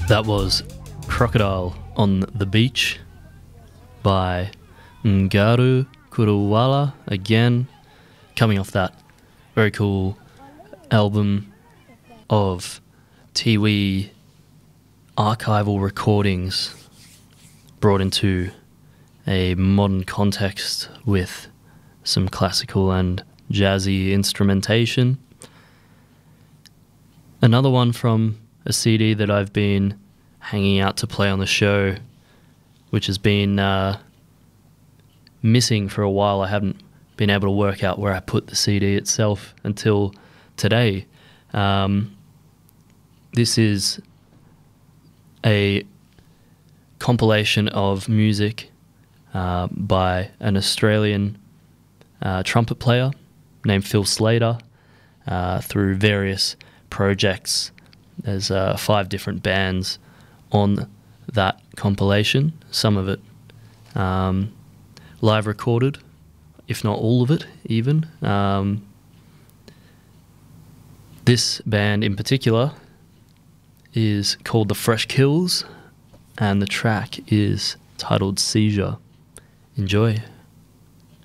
That was Crocodile on the Beach by Ngaru Kuruwala, again, coming off that very cool album of Tiwi archival recordings brought into a modern context with some classical and jazzy instrumentation. Another one from a CD that I've been hanging out to play on the show, which has been missing for a while. I haven't been able to work out where I put the CD itself until today. This is a compilation of music by an Australian trumpet player named Phil Slater through various projects. There's 5 different bands on that compilation, some of it live recorded, if not all of it even. This band in particular is called The Fresh Kills, and the track is titled Seizure. Enjoy.